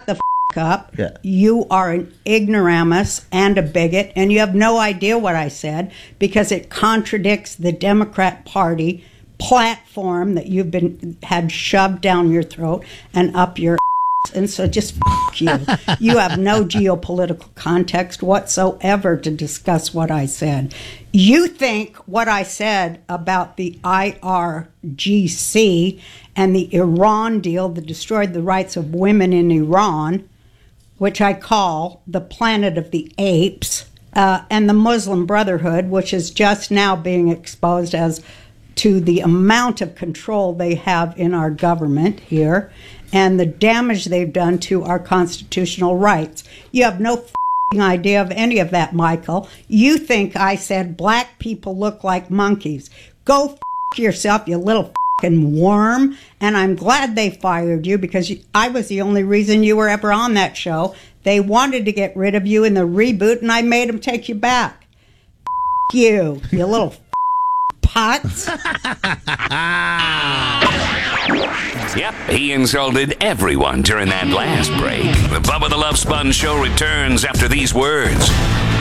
the up. Yeah. You are an ignoramus and a bigot, and you have no idea what I said because it contradicts the Democrat Party platform that you've had shoved down your throat and up your ass. And so just you. You have no geopolitical context whatsoever to discuss what I said. You think what I said about the IRGC and the Iran deal that destroyed the rights of women in Iran, which I call the planet of the apes, and the Muslim Brotherhood, which is just now being exposed as to the amount of control they have in our government here and the damage they've done to our constitutional rights. You have no idea of any of that, Michael. You think I said black people look like monkeys. Go yourself, you little worm. And I'm glad they fired you because I was the only reason you were ever on that show. They wanted to get rid of you in the reboot, and I made them take you back. You little pots. Yep, he insulted everyone during that last break. The Bubba the Love Sponge Show returns after these words.